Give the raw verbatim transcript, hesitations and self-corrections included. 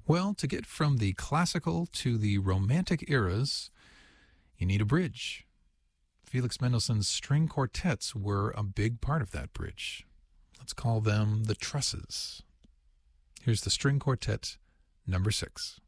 Well, to get from the classical to the romantic eras, you need a bridge. Felix Mendelssohn's string quartets were a big part of that bridge. Let's call them the trusses. Here's the string quartet number six.